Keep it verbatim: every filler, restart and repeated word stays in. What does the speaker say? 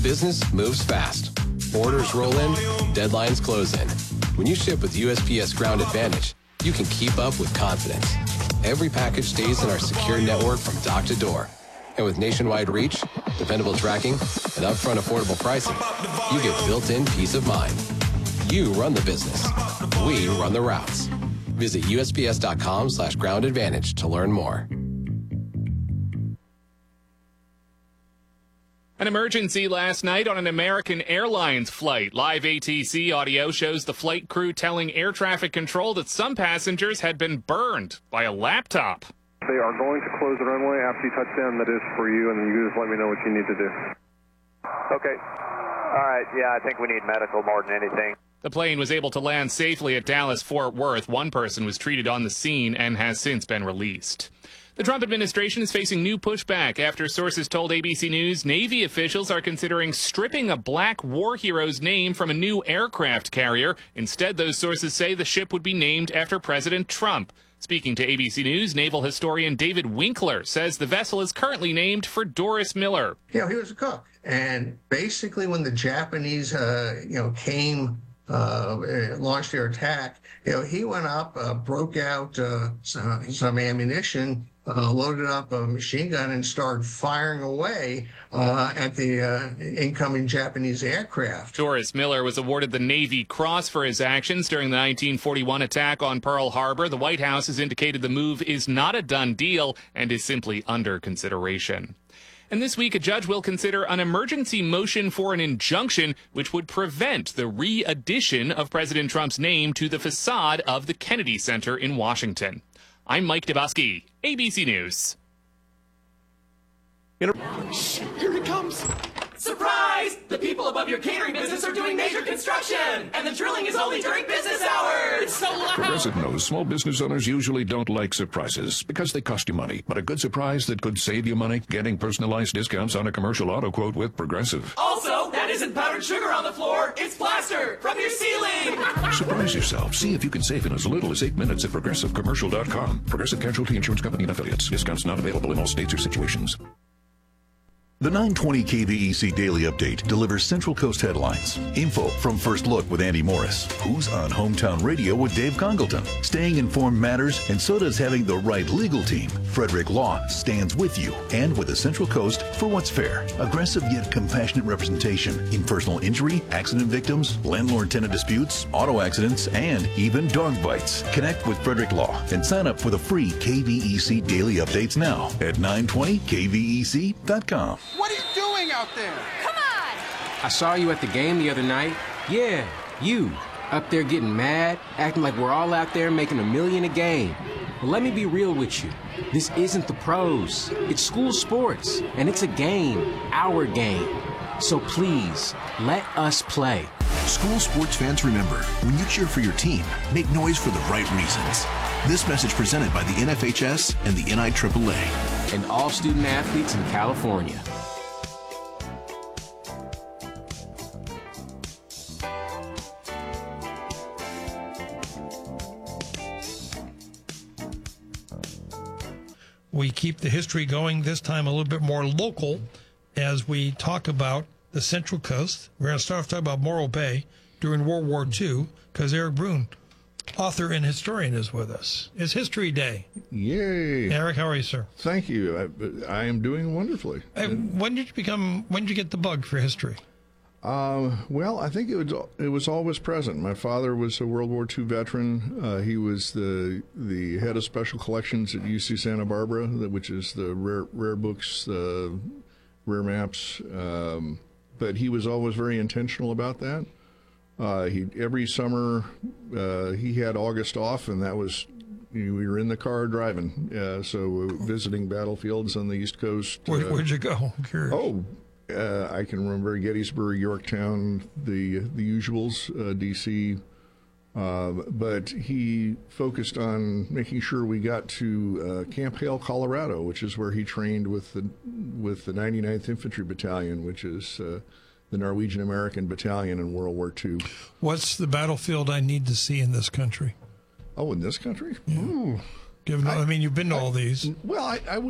business moves fast. Orders roll in, deadlines close in. When you ship with U S P S Ground Advantage, you can keep up with confidence. Every package stays in our secure network from dock to door. And with nationwide reach, dependable tracking, and upfront affordable pricing, you get built-in peace of mind. You run the business. We run the routes. Visit U S P S dot com slash ground advantage to learn more. An emergency last night on an American Airlines flight. Live A T C audio shows the flight crew telling air traffic control that some passengers had been burned by a laptop. They are going to close the runway after you touch down. That is for you, and you just let me know what you need to do. Okay. All right. Yeah, I think we need medical more than anything. The plane was able to land safely at Dallas-Fort Worth. One person was treated on the scene and has since been released. The Trump administration is facing new pushback after sources told A B C News Navy officials are considering stripping a black war hero's name from a new aircraft carrier. Instead, those sources say the ship would be named after President Trump. Speaking to A B C News, naval historian David Winkler says the vessel is currently named for Doris Miller. You know, he was a cook. And basically when the Japanese, uh, you know, came, uh, launched their attack, you know, he went up, uh, broke out uh, some, some ammunition, Uh, loaded up a machine gun and started firing away uh, at the uh, incoming Japanese aircraft. Doris Miller was awarded the Navy Cross for his actions during the nineteen forty-one attack on Pearl Harbor. The White House has indicated the move is not a done deal and is simply under consideration. And this week, a judge will consider an emergency motion for an injunction which would prevent the re-addition of President Trump's name to the facade of the Kennedy Center in Washington. I'm Mike Dabowski, A B C News. Shh, here it comes. Surprise! The people above your catering business are doing major construction, and the drilling is only during business hours. It's so loud. Progressive knows small business owners usually don't like surprises because they cost you money. But a good surprise that could save you money, getting personalized discounts on a commercial auto quote with Progressive. Also, that isn't powdered sugar on the floor. It's plaster from your ceiling. Surprise yourself. See if you can save in as little as eight minutes at progressive commercial dot com. Progressive Casualty Insurance Company and affiliates. Discounts not available in all states or situations. The nine twenty K V E C Daily Update delivers Central Coast headlines. Info from First Look with Andy Morris. Who's on Hometown Radio with Dave Congleton. Staying informed matters, and so does having the right legal team. Frederick Law stands with you and with the Central Coast for what's fair. Aggressive yet compassionate representation in personal injury, accident victims, landlord-tenant disputes, auto accidents, and even dog bites. Connect with Frederick Law and sign up for the free K V E C Daily Updates now at nine twenty K V E C dot com. What are you doing out there? Come on! I saw you at the game the other night. Yeah, you. Up there getting mad, acting like we're all out there making a million a game. But let me be real with you. This isn't the pros. It's school sports, and it's a game, our game. So please, let us play. School sports fans, remember, when you cheer for your team, make noise for the right reasons. This message presented by the N F H S and the N I triple A. And all student athletes in California. We keep the history going, this time a little bit more local, as we talk about the Central Coast. We're going to start off talking about Morro Bay during World War Two, because Eric Brune, author and historian, is with us. It's History Day. Yay. Eric, how are you, sir? Thank you. I, I am doing wonderfully. Hey, when did you become, when did you get the bug for history? Uh, well, I think it was it was always present. My father was a World War Two veteran. Uh, he was the the head of special collections at U C Santa Barbara, which is the rare rare books, the rare maps. Um, but he was always very intentional about that. Uh, he every summer uh, he had August off, and that was we were in the car driving. Uh, so uh, visiting battlefields on the East Coast. Where, uh, where'd you go? I'm curious. Oh. Uh, I can remember Gettysburg, Yorktown, the the usuals, uh, D C Uh, but he focused on making sure we got to uh, Camp Hale, Colorado, which is where he trained with the with the ninety-ninth Infantry Battalion, which is uh, the Norwegian American Battalion in World War Two. What's the battlefield I need to see in this country? Oh, in this country? Yeah. Ooh. Given, I, I mean, you've been to I, all these. Well, I, I would.